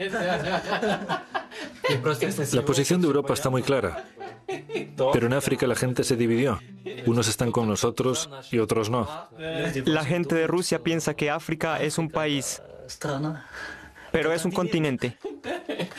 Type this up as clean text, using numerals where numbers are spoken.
La posición de Europa está muy clara, pero en África la gente se dividió. Unos están con nosotros y otros no. La gente de Rusia piensa que África es un país, pero es un continente.